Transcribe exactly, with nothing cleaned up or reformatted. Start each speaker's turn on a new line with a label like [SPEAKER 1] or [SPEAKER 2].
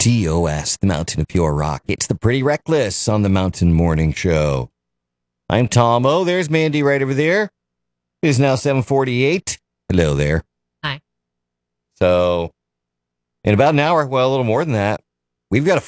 [SPEAKER 1] T O S, the Mountain of Pure Rock. It's the Pretty Reckless on the Mountain Morning Show. I'm Tom O. There's Mandy right over there. It is now seven forty-eight. Hello there.
[SPEAKER 2] Hi.
[SPEAKER 1] So, in about an hour, well, a little more than that, we've got a